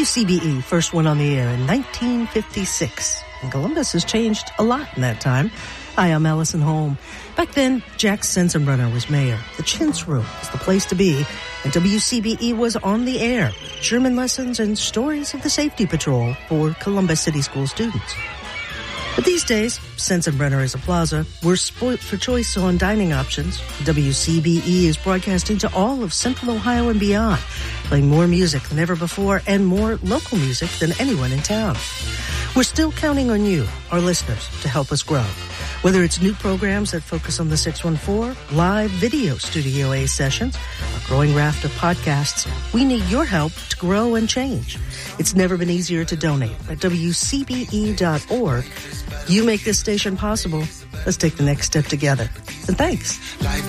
WCBE first went on the air in 1956, and Columbus has changed a lot in that time. Hi, I'm Allison Holm. Back then, Jack Sensenbrenner was mayor. The Chintz Room was the place to be, and WCBE was on the air. German lessons and stories of the safety patrol for Columbus City School students. But these days, Sensenbrenner is a plaza. We're spoilt for choice on dining options. WCBE is broadcasting to all of Central Ohio and beyond, playing more music than ever before and more local music than anyone in town. We're still counting on you, our listeners, to help us grow. Whether it's new programs that focus on the 614, live video Studio A sessions, or growing raft of podcasts, we need your help to grow and change. It's never been easier to donate at WCBE.org. You make this station possible. Let's take the next step together. And thanks.